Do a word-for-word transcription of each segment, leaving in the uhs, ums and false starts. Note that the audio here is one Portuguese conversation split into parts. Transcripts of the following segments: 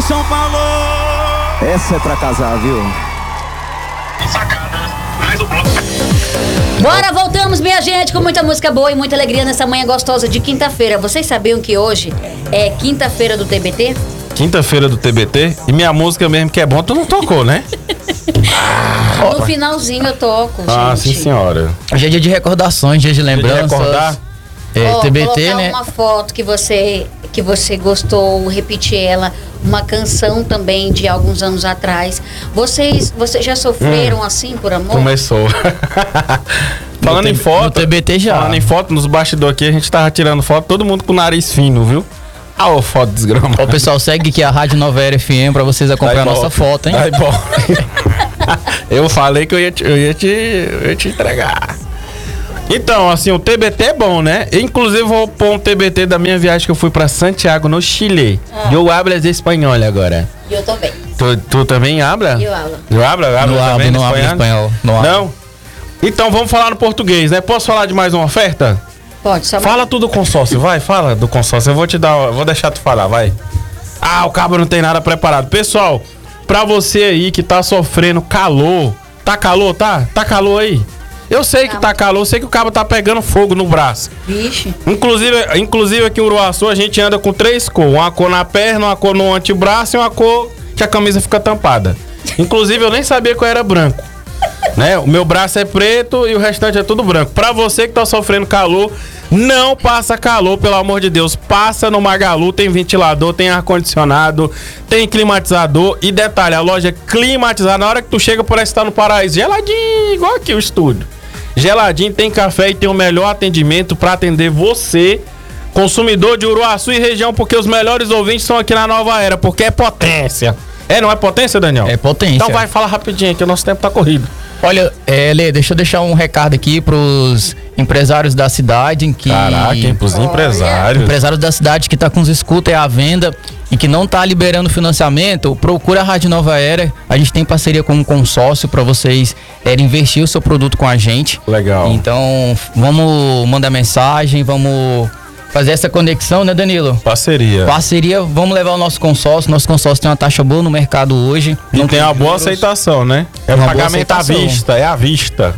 São Paulo! Essa é pra casar, viu? Bora, voltamos, minha gente, com muita música boa e muita alegria nessa manhã gostosa de quinta-feira. Vocês sabiam que hoje é quinta-feira do T B T? Quinta-feira do T B T? E minha música mesmo que é bom, tu não tocou, né? Ah, no finalzinho eu toco, gente. Ah, sim, senhora. Hoje é dia de recordações, dia de lembranças. Dia de recordar? É, oh, T B T, colocar né? uma foto que você, que você gostou, repetir ela, uma canção também de alguns anos atrás. Vocês, vocês já sofreram hum, assim por amor? Começou. Falando no em T- foto. no T B T já. Falando em foto, nos bastidores aqui, a gente tava tirando foto, todo mundo com o nariz fino, viu? Ah, ô, foto desgramada. Ó, pessoal, segue aqui a Rádio Nova Era F M pra vocês acompanhar a nossa foto, hein? Ai, bom. Eu falei que eu ia te, eu ia te, eu ia te entregar. Então, assim, o T B T é bom, né? Inclusive, vou pôr um T B T da minha viagem que eu fui pra Santiago, no Chile. Ah. Eu hablas espanhol agora. E eu também. Tu, tu também habla? Eu hablo. Eu hablo? Eu hablo Não hablo, também não hablo espanhol. Não hablo. Não? Então, vamos falar no português, né? Posso falar de mais uma oferta? Pode, só Fala tudo do consórcio, vai, fala do consórcio. Eu vou te dar, eu vou deixar tu falar, vai. Ah, o cabo não tem nada preparado. Pessoal, pra você aí que tá sofrendo calor, tá calor, tá? Tá calor aí? Eu sei que tá calor, eu sei que o cabo tá pegando fogo no braço. Vixe. Inclusive, inclusive aqui em Uruaçu a gente anda com três cores. Uma cor na perna, uma cor no antebraço e uma cor que a camisa fica tampada. Inclusive eu nem sabia que eu era branco. Né? O meu braço é preto e o restante é tudo branco. Pra você que tá sofrendo calor, não passa calor, pelo amor de Deus. Passa no Magalu, tem ventilador, tem ar-condicionado, tem climatizador. E detalhe, a loja é climatizada. Na hora que tu chega, parece que tá no paraíso. Geladinho, igual aqui o estúdio. Geladinho, tem café e tem o melhor atendimento pra atender você, consumidor de Uruaçu e região, porque os melhores ouvintes são aqui na Nova Era, porque é potência. É, não é potência, Daniel? É potência. Então vai, fala rapidinho, que o nosso tempo tá corrido. Olha, é, Lê, deixa eu deixar um recado aqui pros empresários da cidade em que... Caraca, hein, pros empresários. Empresários da cidade que tá com os scooters à venda e que não tá liberando financiamento, procura a Rádio Nova Era. A gente tem parceria com um consórcio para vocês é, investir o seu produto com a gente. Legal. Então, vamos mandar mensagem, vamos fazer essa conexão, né, Danilo? Parceria. Parceria, vamos levar o nosso consórcio. Nosso consórcio tem uma taxa boa no mercado hoje. E Não tem uma boa juros. aceitação, né? É Uma boa pagamento à aceitação. vista, é à vista.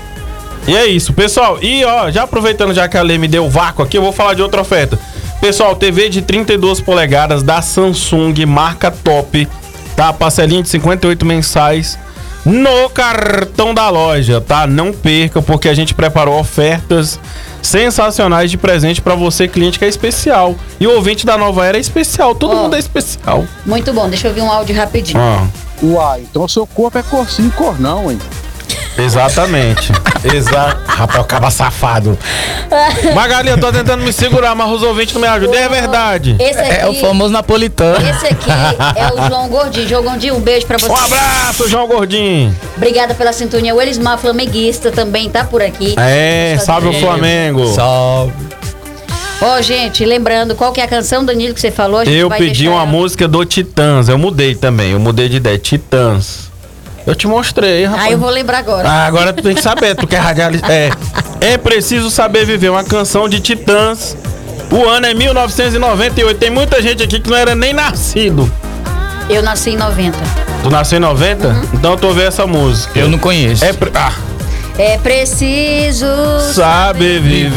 E é isso, pessoal. E ó, já aproveitando já que a Lê me deu vácuo aqui, eu vou falar de outra oferta. Pessoal, T V de trinta e duas polegadas da Samsung, marca top, tá? Parcelinha de cinquenta e oito mensais no cartão da loja, tá? Não perca, porque a gente preparou ofertas sensacionais de presente pra você, cliente que é especial. E o ouvinte da Nova Era é especial, todo Ó. mundo é especial. Muito bom, deixa eu ouvir um áudio rapidinho. Ah. Uai, então seu corpo é cor sim, cor não, hein? Exatamente. Exato. Rapaz, o caba safado. Magali, eu tô tentando me segurar, mas os ouvintes não me ajudam. É verdade. Esse aqui, É o famoso napolitano. esse aqui é o João Gordinho. João Gordinho, um beijo pra você. Um abraço, João Gordinho. Obrigada pela sintonia. O Elismar Flamenguista também tá por aqui. É, salve o Flamengo. Salve. Ó, gente, lembrando, qual que é a canção, Danilo, que você falou? A gente Eu vai pedi deixar uma ela- música do Titãs. Eu mudei também. Eu mudei de ideia. Titãs. Eu te mostrei, rapaz. Ah, eu vou lembrar agora. Ah, agora tu tem que saber, tu quer radialista. É, é preciso saber viver, uma canção de Titãs. O ano é mil novecentos e noventa e oito. Tem muita gente aqui que não era nem nascido. Eu nasci em noventa. Tu nasceu em noventa? Uhum. Então tu ouviu essa música. Eu não conheço. É, pre- ah, É preciso saber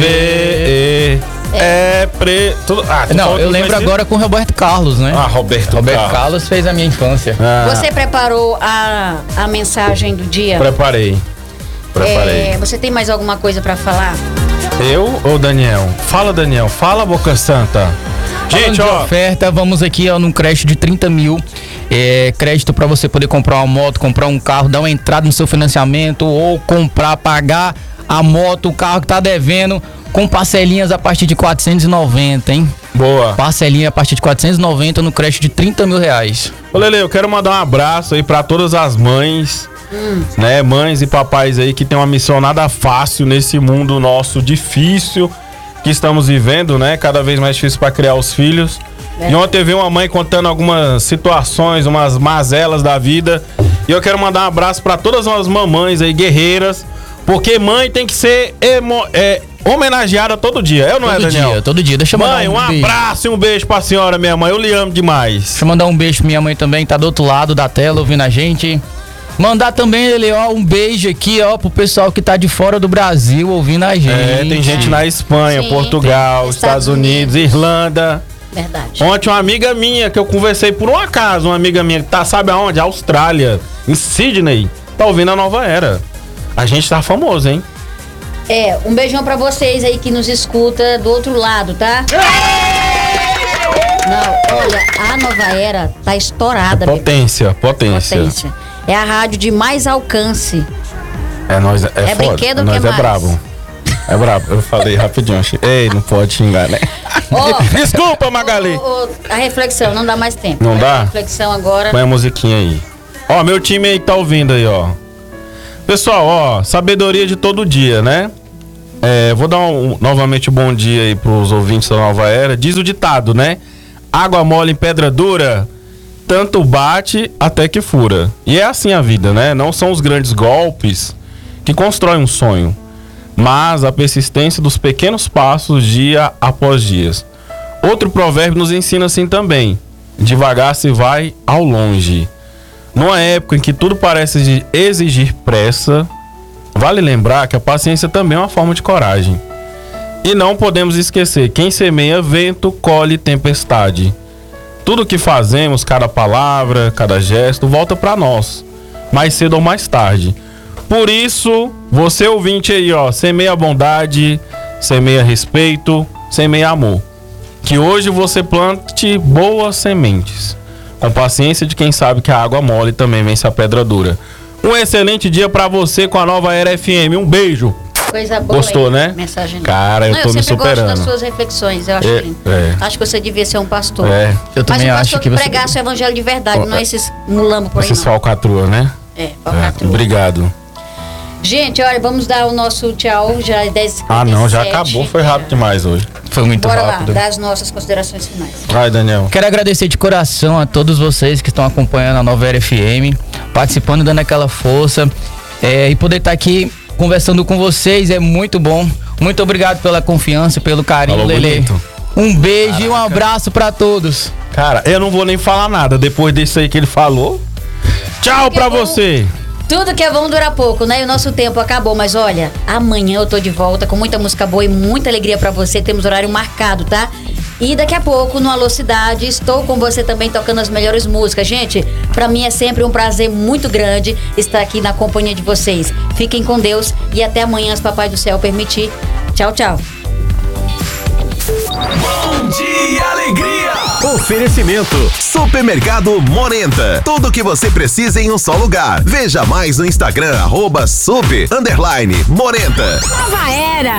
viver. É pre... Tudo... Ah, tu Não, falou eu que lembro conhecia? agora com o Roberto Carlos, né? Ah, Roberto, Roberto Carlos. Carlos fez a minha infância. Ah, Você preparou a, a mensagem do dia? Preparei. Preparei. É, você tem mais alguma coisa pra falar? Eu ou Daniel? Fala, Daniel. Fala, Boca Santa. Falando Gente, de ó. oferta, vamos aqui ó, num crédito de trinta mil. É, crédito para você poder comprar uma moto, comprar um carro, dar uma entrada no seu financiamento ou comprar, pagar a moto, o carro que tá devendo, com parcelinhas a partir de quatrocentos e noventa, hein? Boa. Parcelinha a partir de quatrocentos e noventa no crédito de trinta mil reais. Ô, Lele, eu quero mandar um abraço aí pra todas as mães, né? Mães e papais aí que tem uma missão nada fácil nesse mundo nosso difícil que estamos vivendo, né? Cada vez mais difícil pra criar os filhos. É. E ontem eu vi uma mãe contando algumas situações, umas mazelas da vida. E eu quero mandar um abraço pra todas as mamães aí, guerreiras. Porque mãe tem que ser emo- é, homenageada todo dia. Eu não todo é, Daniel? dia, todo dia. Deixa eu mandar Mãe, um, um, beijo. abraço e um beijo pra senhora, minha mãe. Eu lhe amo demais. Deixa eu mandar um beijo pra minha mãe também, tá do outro lado da tela ouvindo a gente. Mandar também, ele, ó, um beijo aqui, ó, pro pessoal que tá de fora do Brasil ouvindo a gente. É, tem gente na Espanha, Sim, Portugal, tem. Estados Unidos, Irlanda. Verdade. Ontem uma amiga minha, que eu conversei por um acaso, uma amiga minha que tá, sabe aonde? Austrália, em Sydney, tá ouvindo a Nova Era. A gente tá famoso, hein? É, um beijão pra vocês aí que nos escuta do outro lado, tá? Não, olha, a Nova Era tá estourada, bebê. Potência, potência. Potência. É a rádio de mais alcance. É nós, é, É foda. brinquedo, nós o que é mais? brabo. É brabo. Eu falei rapidinho. Ei, não pode xingar, né? Ó, Desculpa, Magali. Ô, ô, a reflexão, não dá mais tempo. Não A dá? reflexão agora. Põe a musiquinha aí. Ó, meu time aí que tá ouvindo aí, ó. Pessoal, ó, sabedoria de todo dia, né? É, vou dar um, novamente um bom dia aí pros ouvintes da Nova Era. Diz o ditado, né? Água mole em pedra dura, tanto bate até que fura. E é assim a vida, né? Não são os grandes golpes que constroem um sonho, mas a persistência dos pequenos passos dia após dia. Outro provérbio nos ensina assim também: devagar se vai ao longe. Numa época em que tudo parece exigir pressa, vale lembrar que a paciência também é uma forma de coragem. E não podemos esquecer, quem semeia vento, colhe tempestade. Tudo que fazemos, cada palavra, cada gesto, volta para nós, mais cedo ou mais tarde. Por isso, você ouvinte aí, ó, semeia bondade, semeia respeito, semeia amor. Que hoje você plante boas sementes, com paciência de quem sabe que a água mole também vence a pedra dura. Um excelente dia pra você com a Nova Era F M. Um beijo. Coisa boa. Gostou, hein? né? Mensagem. Cara, eu Não, tô me eu sempre superando. gosto das suas reflexões. Eu acho, É, que, é. acho que você devia ser um pastor. É, Eu também Mas um acho pastor que que você... pregasse o evangelho de verdade, Ó, não esses mulambos por aí, esses não. falcatrua, né? É, É, falcatrua. obrigado. Gente, olha, vamos dar o nosso tchau, já é dez e Ah, não, já cinquenta e sete. acabou. Foi rápido demais hoje. Foi muito Bora rápido. lá, dar as nossas considerações finais. Vai, Daniel. Quero agradecer de coração a todos vocês que estão acompanhando a Nova Era F M, participando, dando aquela força, é, e poder estar aqui conversando com vocês é muito bom. Muito obrigado pela confiança, pelo carinho, Falou Lelê. bonito. Um beijo e um abraço pra todos. Cara, eu não vou nem falar nada depois disso aí que ele falou. Tchau pra bom. você. Tudo que é bom dura pouco, né? E o nosso tempo acabou, mas olha, amanhã eu tô de volta com muita música boa e muita alegria pra você. Temos horário marcado, tá? E daqui a pouco, no Alô Cidade, estou com você também tocando as melhores músicas. Gente, pra mim é sempre um prazer muito grande estar aqui na companhia de vocês. Fiquem com Deus e até amanhã, se Papai do Céu permitir. Tchau, tchau. Bom dia, alegria! Oferecimento Supermercado Morenta. Tudo o que você precisa em um só lugar. Veja mais no Instagram, arroba super, underline, Morenta. Nova Era.